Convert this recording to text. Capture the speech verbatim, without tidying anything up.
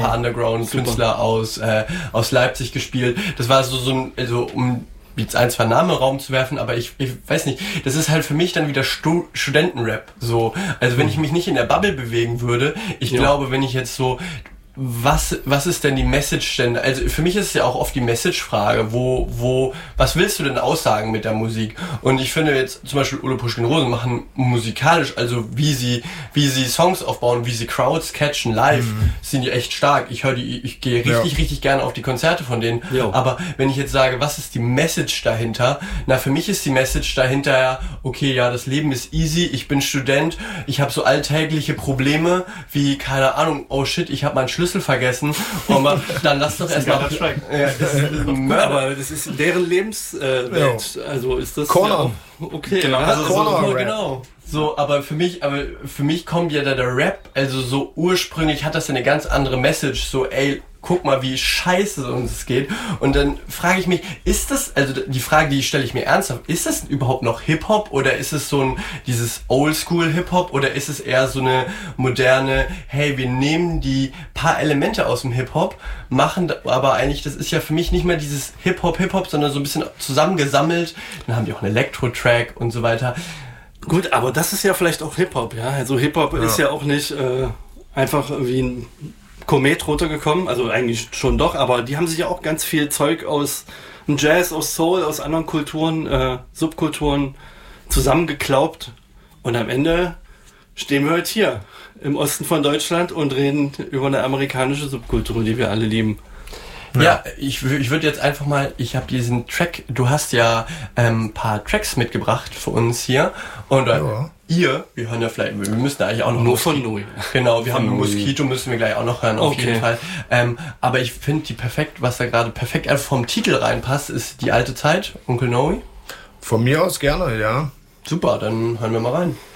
Underground-Künstler aus, äh, aus Leipzig gespielt. Das war so, so ein, also um jetzt ein, zwei Namen im Raum zu werfen, aber ich, ich weiß nicht, das ist halt für mich dann wieder Stu- Studentenrap. So. Also wenn ich mich nicht in der Bubble bewegen würde, ich ja. glaube, wenn ich jetzt so Was, was ist denn die Message denn? Also für mich ist es ja auch oft die Message-Frage, wo, wo, was willst du denn aussagen mit der Musik? Und ich finde jetzt zum Beispiel Ole Puschkin Rosen machen musikalisch, also wie sie, wie sie Songs aufbauen, wie sie Crowds catchen live, mhm. sind die echt stark. Ich höre die, ich gehe richtig, ja. richtig gerne auf die Konzerte von denen. Jo. Aber wenn ich jetzt sage, was ist die Message dahinter? Na, für mich ist die Message dahinter ja, okay, ja, das Leben ist easy, ich bin Student, ich habe so alltägliche Probleme, wie, keine Ahnung, oh shit, ich habe meinen Schlüssel vergessen. Und man, dann lass doch erstmal. Ja, aber das ist deren Lebenswelt. Äh, ja. Also ist das. Corner. Ja, okay. Genau. Ja, Also Corner so, genau. So, aber für mich, aber für mich kommt ja da der Rap, also so ursprünglich hat das ja eine ganz andere Message. So, ey, guck mal, wie scheiße uns es geht. Und dann frage ich mich, ist das, also die Frage, die stelle ich mir ernsthaft, ist das überhaupt noch Hip-Hop oder ist es so ein, dieses Oldschool-Hip-Hop oder ist es eher so eine moderne, hey, wir nehmen die paar Elemente aus dem Hip-Hop, machen aber eigentlich, das ist ja für mich nicht mehr dieses Hip-Hop, Hip-Hop, sondern so ein bisschen zusammengesammelt. Dann haben die auch einen Elektro-Track und so weiter. Gut, aber das ist ja vielleicht auch Hip-Hop, ja. Also Hip-Hop ja. ist ja auch nicht äh, einfach wie ein Komet runtergekommen, also eigentlich schon doch, aber die haben sich ja auch ganz viel Zeug aus Jazz, aus Soul, aus anderen Kulturen, äh, Subkulturen zusammengeklaubt und am Ende stehen wir heute hier im Osten von Deutschland und reden über eine amerikanische Subkultur, die wir alle lieben. Ja, ja ich, ich würde jetzt einfach mal, ich habe diesen Track, du hast ja ein ähm, paar Tracks mitgebracht für uns hier und äh, ja. ihr, wir hören ja vielleicht, wir müssen eigentlich auch noch... Nur von Nui. Genau, wir von haben Nui. Mosquito, müssen wir gleich auch noch hören, auf okay. jeden Fall. Ähm, aber ich finde die perfekt, was da gerade perfekt einfach vom Titel reinpasst, ist Die alte Zeit, Onkel Noe. Von mir aus gerne, ja. Super, dann hören wir mal rein.